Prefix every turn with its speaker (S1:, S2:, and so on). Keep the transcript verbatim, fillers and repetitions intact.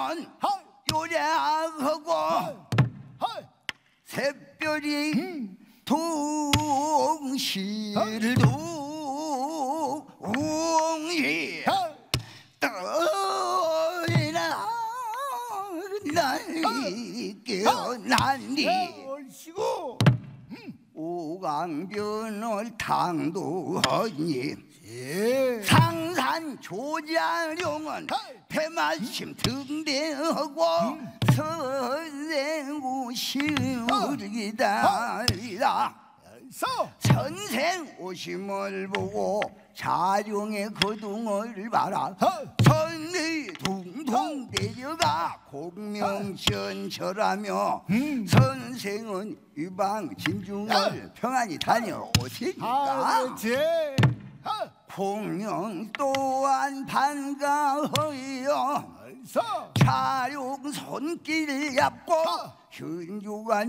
S1: 춘천 요량하고 새별이 동실도 웅이 떠나 날이 깨어난디 오강변을 당도하니 상산 조자룡은 배말씀 등대하고 선생 오시우리다 선생 오심을 보고 자룡의 거둥을 봐라 선의 둥둥 내려가 공명천철하며 선생은 유방 진중을 평안히 다녀오시니까 공명 또한 반가워요 자룡 손길 얇고 현주관